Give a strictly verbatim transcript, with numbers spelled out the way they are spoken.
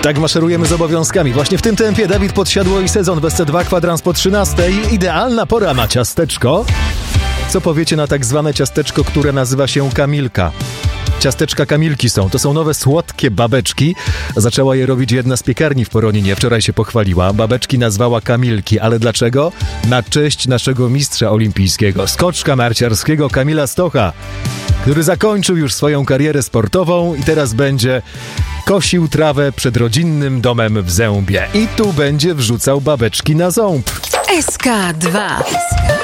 Tak maszerujemy z obowiązkami. Właśnie w tym tempie Dawid Podsiadło i sezon w S C dwa, kwadrans po trzynastej. Idealna pora na ciasteczko. Co powiecie na tak zwane ciasteczko, które nazywa się Kamilka? Ciasteczka Kamilki są. To są nowe słodkie babeczki. Zaczęła je robić jedna z piekarni w Poroninie. Wczoraj się pochwaliła. Babeczki nazwała Kamilki. Ale dlaczego? Na cześć naszego mistrza olimpijskiego, skoczka narciarskiego Kamila Stocha, który zakończył już swoją karierę sportową i teraz będzie kosił trawę przed rodzinnym domem w Zębie. I tu będzie wrzucał babeczki na ząb. S K dwa.